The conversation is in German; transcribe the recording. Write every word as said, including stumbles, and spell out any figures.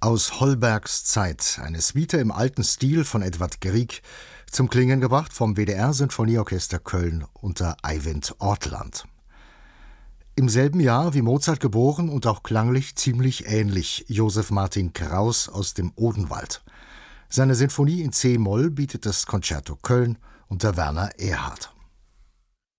Aus Holbergs Zeit, eine Suite im alten Stil von Edvard Grieg, zum Klingen gebracht vom W D R-Sinfonieorchester Köln unter Eivind Ortland. Im selben Jahr wie Mozart geboren und auch klanglich ziemlich ähnlich Josef Martin Kraus aus dem Odenwald. Seine Sinfonie in C-Moll bietet das Concerto Köln unter Werner Erhard.